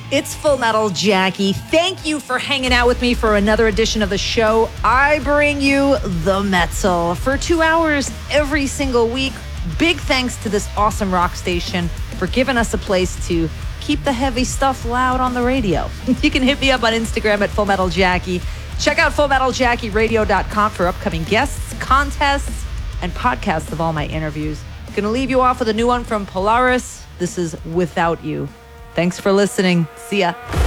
It's Full Metal Jackie. Thank you for hanging out with me for another edition of the show. I bring you the metal for 2 hours every single week. Big thanks to this awesome rock station for giving us a place to keep the heavy stuff loud on the radio. You can hit me up on Instagram at Full Metal Jackie. Check out FullMetalJackieRadio.com for upcoming guests, contests, and podcasts of all my interviews. Gonna leave you off with a new one from Polaris. This is Without You. Thanks for listening. See ya.